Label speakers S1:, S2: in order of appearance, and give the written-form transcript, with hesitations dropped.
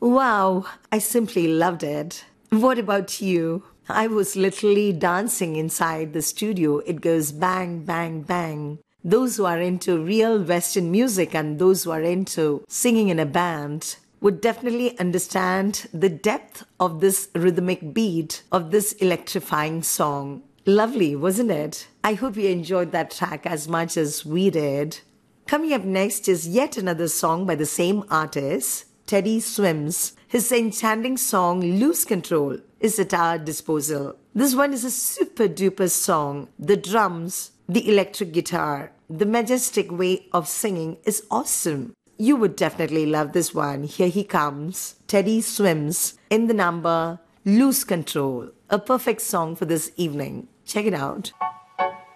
S1: Wow, I simply loved it. What about you? I was literally dancing inside the studio. It goes bang, bang, bang. Those who are into real Western music and those who are into singing in a band would definitely understand the depth of this rhythmic beat of this electrifying song. Lovely, wasn't it? I hope you enjoyed that track as much as we did. Coming up next is yet another song by the same artist, Teddy Swims. His enchanting song, Lose Control, is at our disposal. This one is a super duper song. The drums, the electric guitar, the majestic way of singing is awesome. You would definitely love this one. Here he comes. Teddy Swims in the number Lose Control. A perfect song for this evening. Check it out.